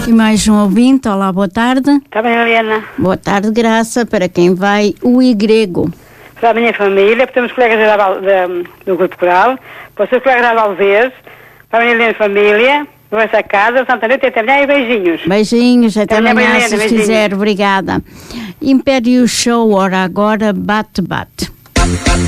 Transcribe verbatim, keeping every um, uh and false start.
E mais um ouvinte, olá, boa tarde. Está bem, Helena? Boa tarde, Graça, para quem vai o Igrego. Para a minha família, para os colegas da, da, do Grupo Coral, para os seus colegas da Valvez, para a minha linda família, para essa casa, Santa Rita e até amanhã e beijinhos. Beijinhos, até Até amanhã, amanhã, se beijinhos. quiser, obrigada. Império Show, ora agora, bate-bate.